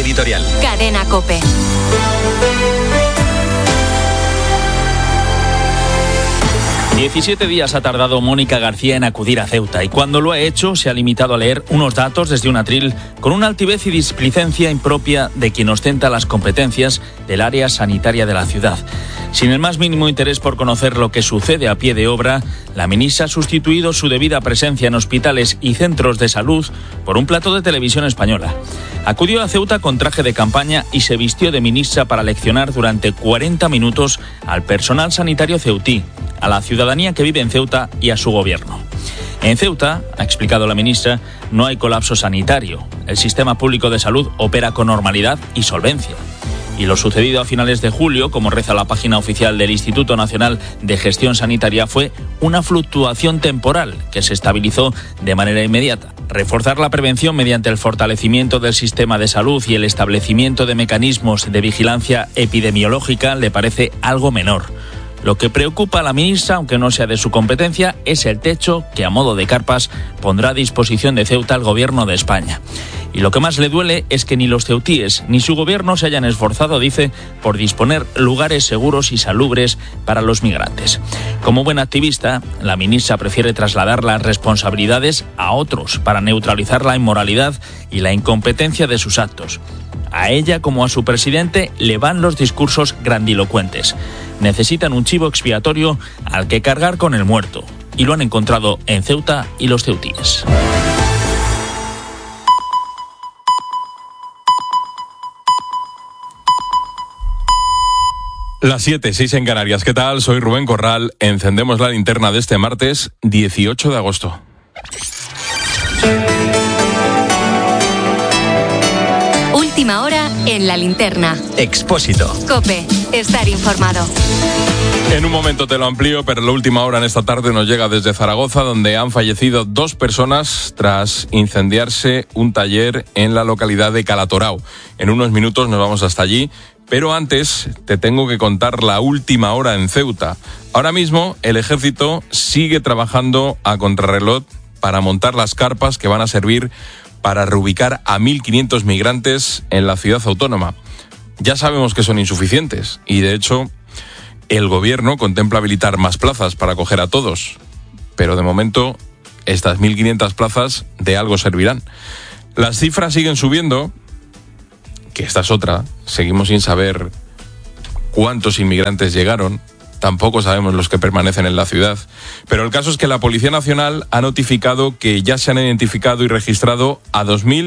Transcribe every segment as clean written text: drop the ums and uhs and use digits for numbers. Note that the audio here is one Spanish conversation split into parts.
editorial. Cadena COPE. ...17 días ha tardado Mónica García en acudir a Ceuta y cuando lo ha hecho se ha limitado a leer unos datos desde un atril con una altivez y displicencia impropia de quien ostenta las competencias del área sanitaria de la ciudad. Sin el más mínimo interés por conocer lo que sucede a pie de obra, la ministra ha sustituido su debida presencia en hospitales y centros de salud por un plató de televisión española. Acudió a Ceuta con traje de campaña y se vistió de ministra para leccionar durante 40 minutos al personal sanitario ceutí, a la ciudadanía que vive en Ceuta y a su gobierno. En Ceuta, ha explicado la ministra, no hay colapso sanitario. El sistema público de salud opera con normalidad y solvencia. Y lo sucedido a finales de julio, como reza la página oficial del Instituto Nacional de Gestión Sanitaria, fue una fluctuación temporal que se estabilizó de manera inmediata. Reforzar la prevención mediante el fortalecimiento del sistema de salud y el establecimiento de mecanismos de vigilancia epidemiológica le parece algo menor. Lo que preocupa a la ministra, aunque no sea de su competencia, es el techo que a modo de carpas pondrá a disposición de Ceuta el gobierno de España. Y lo que más le duele es que ni los ceutíes ni su gobierno se hayan esforzado, dice, por disponer lugares seguros y salubres para los migrantes. Como buena activista, la ministra prefiere trasladar las responsabilidades a otros para neutralizar la inmoralidad y la incompetencia de sus actos. A ella, como a su presidente, le van los discursos grandilocuentes. Necesitan un chivo expiatorio al que cargar con el muerto. Y lo han encontrado en Ceuta y los ceutíes. Las 7:06 en Canarias. ¿Qué tal? Soy Rubén Corral. Encendemos la linterna de este martes 18 de agosto. Última hora en la linterna. Expósito. COPE. Estar informado. En un momento te lo amplío, pero la última hora en esta tarde nos llega desde Zaragoza, donde han fallecido 2 personas tras incendiarse un taller en la localidad de Calatorao. En unos minutos nos vamos hasta allí, pero antes te tengo que contar la última hora en Ceuta. Ahora mismo el ejército sigue trabajando a contrarreloj para montar las carpas que van a servir para reubicar a 1.500 migrantes en la ciudad autónoma. Ya sabemos que son insuficientes y, de hecho, el gobierno contempla habilitar más plazas para acoger a todos. Pero, de momento, estas 1.500 plazas de algo servirán. Las cifras siguen subiendo, que esta es otra. Seguimos sin saber cuántos inmigrantes llegaron. Tampoco sabemos los que permanecen en la ciudad. Pero el caso es que la Policía Nacional ha notificado que ya se han identificado y registrado a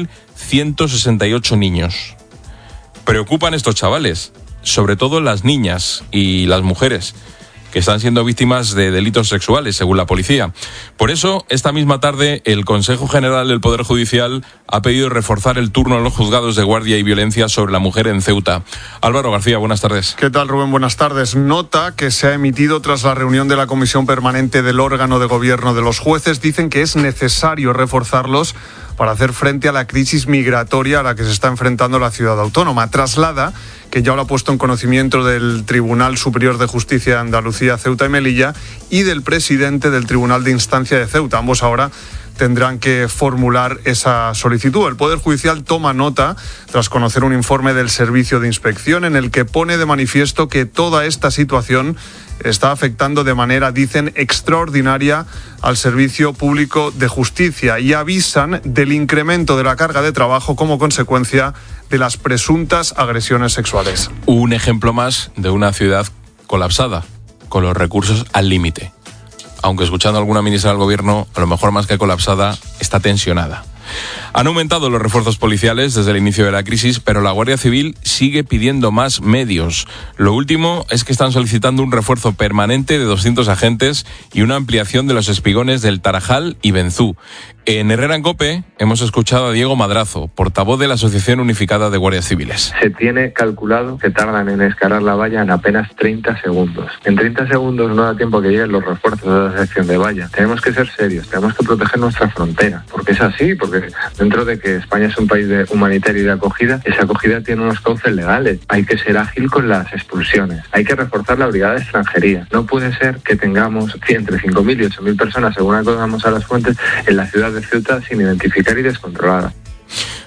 2.168 niños. Preocupan estos chavales, sobre todo las niñas y las mujeres, que están siendo víctimas de delitos sexuales, según la policía. Por eso, esta misma tarde, el Consejo General del Poder Judicial ha pedido reforzar el turno en los juzgados de guardia y violencia sobre la mujer en Ceuta. Álvaro García, buenas tardes. ¿Qué tal, Rubén? Buenas tardes. Nota que se ha emitido tras la reunión de la Comisión Permanente del órgano de gobierno de los jueces. Dicen que es necesario reforzarlos para hacer frente a la crisis migratoria a la que se está enfrentando la ciudad autónoma. Traslada que ya lo ha puesto en conocimiento del Tribunal Superior de Justicia de Andalucía, Ceuta y Melilla, y del presidente del Tribunal de Instancia de Ceuta. Ambos ahora tendrán que formular esa solicitud. El Poder Judicial toma nota tras conocer un informe del Servicio de Inspección en el que pone de manifiesto que toda esta situación está afectando de manera, dicen, extraordinaria al Servicio Público de Justicia y avisan del incremento de la carga de trabajo como consecuencia de las presuntas agresiones sexuales. Un ejemplo más de una ciudad colapsada, con los recursos al límite. Aunque escuchando a alguna ministra del gobierno, a lo mejor más que colapsada, está tensionada. Han aumentado los refuerzos policiales desde el inicio de la crisis, pero la Guardia Civil sigue pidiendo más medios. Lo último es que están solicitando un refuerzo permanente de 200 agentes y una ampliación de los espigones del Tarajal y Benzú. En Herrera en COPE hemos escuchado a Diego Madrazo, portavoz de la Asociación Unificada de Guardias Civiles. Se tiene calculado que tardan en escalar la valla en apenas 30 segundos. En 30 segundos no da tiempo que lleguen los refuerzos de la sección de valla. Tenemos que ser serios, tenemos que proteger nuestra frontera, porque es así, porque dentro de que España es un país humanitario y de acogida, esa acogida tiene unos cauces legales. Hay que ser ágil con las expulsiones, hay que reforzar la brigada de extranjería. No puede ser que tengamos entre 5.000 y 8.000 personas, según acordamos a las fuentes, en la ciudad de Ceuta sin identificar y descontrolada.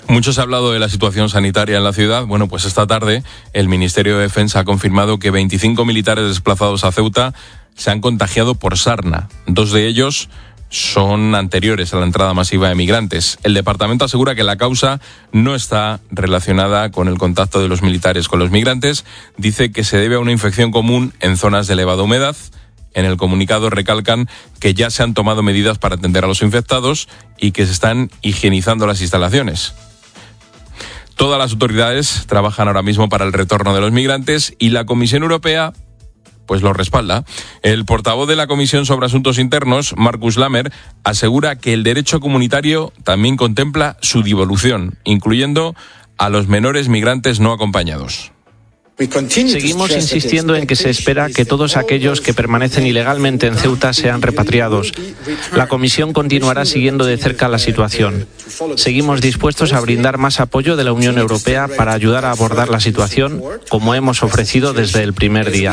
Mucho se ha hablado de la situación sanitaria en la ciudad. Bueno, pues esta tarde el Ministerio de Defensa ha confirmado que 25 militares desplazados a Ceuta se han contagiado por sarna. 2 de ellos son anteriores a la entrada masiva de migrantes. El departamento asegura que la causa no está relacionada con el contacto de los militares con los migrantes. Dice que se debe a una infección común en zonas de elevada humedad. En el comunicado recalcan que ya se han tomado medidas para atender a los infectados y que se están higienizando las instalaciones. Todas las autoridades trabajan ahora mismo para el retorno de los migrantes y la Comisión Europea pues lo respalda. El portavoz de la Comisión sobre Asuntos Internos, Markus Lamer, asegura que el derecho comunitario también contempla su devolución, incluyendo a los menores migrantes no acompañados. Seguimos insistiendo en que se espera que todos aquellos que permanecen ilegalmente en Ceuta sean repatriados. La Comisión continuará siguiendo de cerca la situación. Seguimos dispuestos a brindar más apoyo de la Unión Europea para ayudar a abordar la situación, como hemos ofrecido desde el primer día.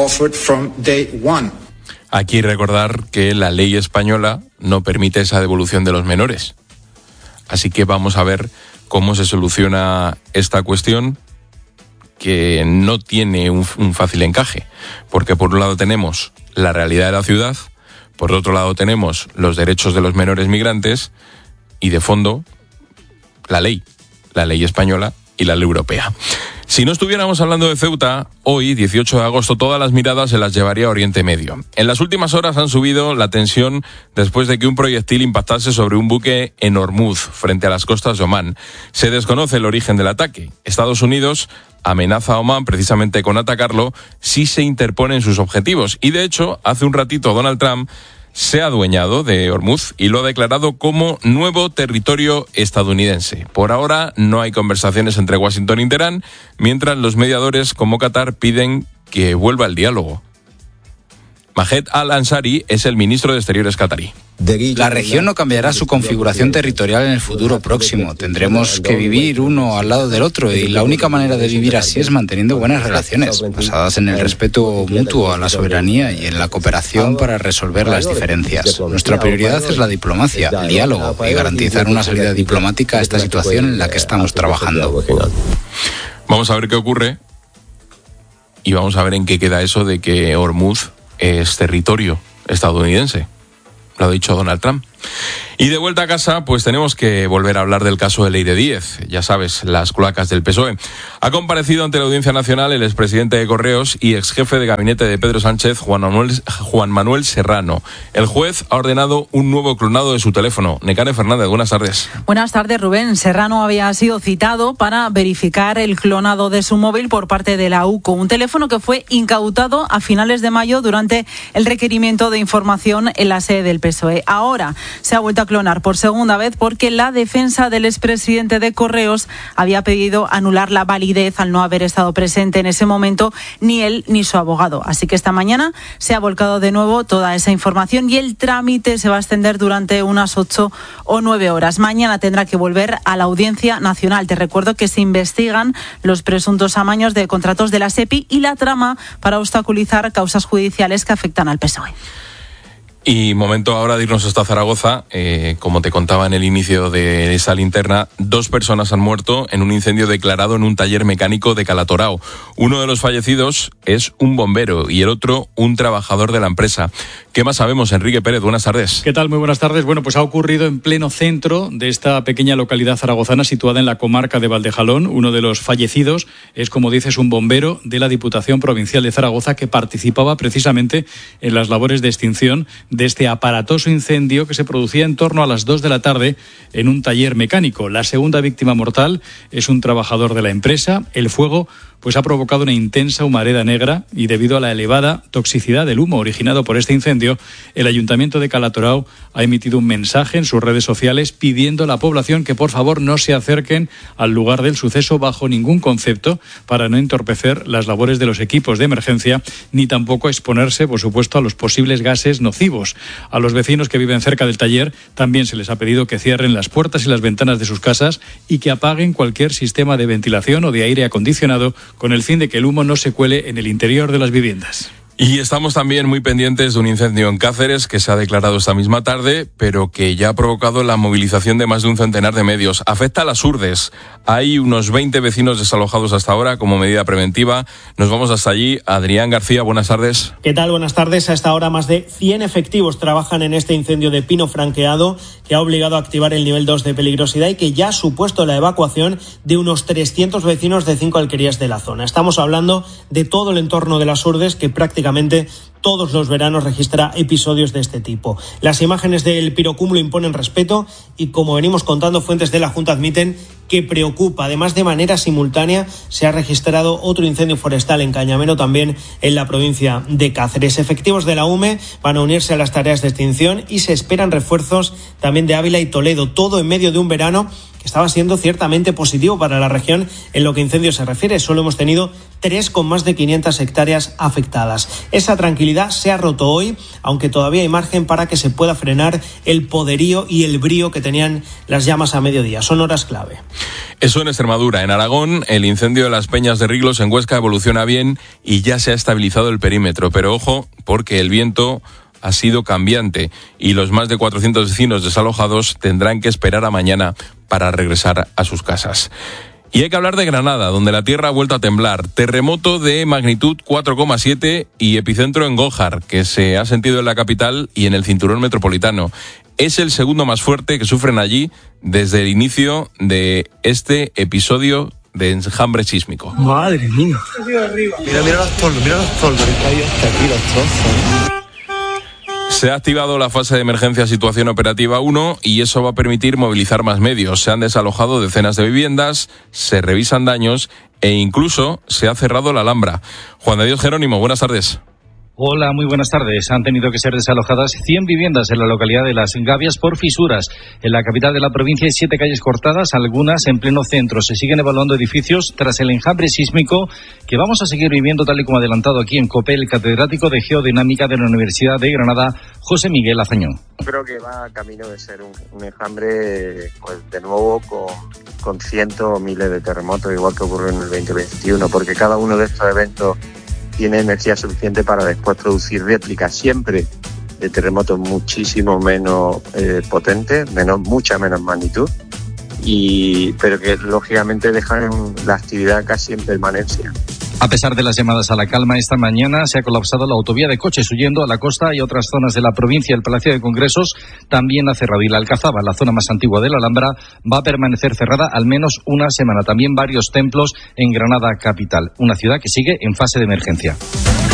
Aquí recordar que la ley española no permite esa devolución de los menores. Así que vamos a ver cómo se soluciona esta cuestión, que no tiene un fácil encaje, porque por un lado tenemos la realidad de la ciudad, por otro lado tenemos los derechos de los menores migrantes y de fondo la ley española y la ley europea. Si no estuviéramos hablando de Ceuta, hoy, 18 de agosto, todas las miradas se las llevaría a Oriente Medio. En las últimas horas han subido la tensión después de que un proyectil impactase sobre un buque en Hormuz, frente a las costas de Omán. Se desconoce el origen del ataque. Estados Unidos amenaza a Omán precisamente con atacarlo si se interponen sus objetivos. Y de hecho, hace un ratito Donald Trump se ha adueñado de Hormuz y lo ha declarado como nuevo territorio estadounidense. Por ahora no hay conversaciones entre Washington y Teherán, mientras los mediadores como Qatar piden que vuelva el diálogo. Mahed Al-Ansari es el ministro de Exteriores qatarí. La región no cambiará su configuración territorial en el futuro próximo. Tendremos que vivir uno al lado del otro y la única manera de vivir así es manteniendo buenas relaciones, basadas en el respeto mutuo a la soberanía y en la cooperación para resolver las diferencias. Nuestra prioridad es la diplomacia, el diálogo y garantizar una salida diplomática a esta situación en la que estamos trabajando. Vamos a ver qué ocurre y vamos a ver en qué queda eso de que Hormuz es territorio estadounidense. Lo ha dicho Donald Trump. Y de vuelta a casa, pues tenemos que volver a hablar del caso de Leire Díez. Ya sabes, las cloacas del PSOE. Ha comparecido ante la Audiencia Nacional el expresidente de Correos y exjefe de gabinete de Pedro Sánchez, Juan Manuel Serrano. El juez ha ordenado un nuevo clonado de su teléfono. Nekane Fernández, buenas tardes. Buenas tardes, Rubén. Serrano había sido citado para verificar el clonado de su móvil por parte de la UCO. Un teléfono que fue incautado a finales de mayo durante el requerimiento de información en la sede del PSOE. Ahora se ha vuelto a clonar por segunda vez porque la defensa del expresidente de Correos había pedido anular la validez al no haber estado presente en ese momento ni él ni su abogado. Así que esta mañana se ha volcado de nuevo toda esa información y el trámite se va a extender durante unas 8 o 9 horas. Mañana tendrá que volver a la Audiencia Nacional. Te recuerdo que se investigan los presuntos amaños de contratos de la SEPI y la trama para obstaculizar causas judiciales que afectan al PSOE. Y momento ahora de irnos hasta Zaragoza. Como te contaba en el inicio de esa linterna, 2 personas han muerto en un incendio declarado en un taller mecánico de Calatorao. Uno de los fallecidos es un bombero y el otro un trabajador de la empresa. ¿Qué más sabemos, Enrique Pérez? Buenas tardes. ¿Qué tal? Muy buenas tardes. Bueno, pues ha ocurrido en pleno centro de esta pequeña localidad zaragozana situada en la comarca de Valdejalón. Uno de los fallecidos es, como dices, un bombero de la Diputación Provincial de Zaragoza que participaba precisamente en las labores de extinción de este aparatoso incendio que se producía en torno a las 2 de la tarde en un taller mecánico. La segunda víctima mortal es un trabajador de la empresa. El fuego pues ha provocado una intensa humareda negra y debido a la elevada toxicidad del humo originado por este incendio, el Ayuntamiento de Calatorao ha emitido un mensaje en sus redes sociales pidiendo a la población que por favor no se acerquen al lugar del suceso bajo ningún concepto para no entorpecer las labores de los equipos de emergencia ni tampoco exponerse, por supuesto, a los posibles gases nocivos. A los vecinos que viven cerca del taller también se les ha pedido que cierren las puertas y las ventanas de sus casas y que apaguen cualquier sistema de ventilación o de aire acondicionado con el fin de que el humo no se cuele en el interior de las viviendas. Y estamos también muy pendientes de un incendio en Cáceres que se ha declarado esta misma tarde, pero que ya ha provocado la movilización de más de un centenar de medios. Afecta a las Urdes. Hay unos 20 vecinos desalojados hasta ahora como medida preventiva. Nos vamos hasta allí. Adrián García, buenas tardes. ¿Qué tal? Buenas tardes. A esta hora más de 100 efectivos trabajan en este incendio de pino franqueado que ha obligado a activar el nivel 2 de peligrosidad y que ya ha supuesto la evacuación de unos 300 vecinos de 5 alquerías de la zona. Estamos hablando de todo el entorno de las Urdes, que prácticamente todos los veranos registra episodios de este tipo. Las imágenes del pirocúmulo imponen respeto y, como venimos contando, fuentes de la Junta admiten que preocupa. Además, de manera simultánea se ha registrado otro incendio forestal en Cañamero, también en la provincia de Cáceres. Efectivos de la UME van a unirse a las tareas de extinción y se esperan refuerzos también de Ávila y Toledo, todo en medio de un verano que estaba siendo ciertamente positivo para la región en lo que incendios se refiere. Solo hemos tenido 3 con más de 500 hectáreas afectadas. Esa tranquilidad se ha roto hoy, aunque todavía hay margen para que se pueda frenar el poderío y el brío que tenían las llamas a mediodía. Son horas clave. Eso en Extremadura. En Aragón, el incendio de las Peñas de Riglos en Huesca evoluciona bien y ya se ha estabilizado el perímetro. Pero ojo, porque el viento ha sido cambiante y los más de 400 vecinos desalojados tendrán que esperar a mañana para regresar a sus casas. Y hay que hablar de Granada, donde la tierra ha vuelto a temblar. Terremoto de magnitud 4,7 y epicentro en Gójar, que se ha sentido en la capital y en el cinturón metropolitano. Es el segundo más fuerte que sufren allí desde el inicio de este episodio de enjambre sísmico. Madre mía. Mira los toldos, que hay hasta aquí los trozos. Se ha activado la fase de emergencia situación operativa 1 y eso va a permitir movilizar más medios. Se han desalojado decenas de viviendas, se revisan daños e incluso se ha cerrado la Alhambra. Juan de Dios Jerónimo, buenas tardes. Hola, muy buenas tardes. Han tenido que ser desalojadas 100 viviendas en la localidad de Las Gavias por fisuras. En la capital de la provincia hay 7 calles cortadas, algunas en pleno centro. Se siguen evaluando edificios tras el enjambre sísmico que vamos a seguir viviendo, tal y como ha adelantado aquí en COPE el catedrático de Geodinámica de la Universidad de Granada, José Miguel Azañón. Creo que va camino de ser un enjambre, pues de nuevo con cientos o miles de terremotos, igual que ocurrió en el 2021, porque cada uno de estos eventos tiene energía suficiente para después producir réplicas siempre de terremotos muchísimo menos potentes, mucha menos magnitud, pero que lógicamente dejan la actividad casi en permanencia. A pesar de las llamadas a la calma, esta mañana se ha colapsado la autovía de coches huyendo a la costa y otras zonas de la provincia. El Palacio de Congresos también ha cerrado y la Alcazaba, la zona más antigua de la Alhambra, va a permanecer cerrada al menos una semana. También varios templos en Granada capital, una ciudad que sigue en fase de emergencia.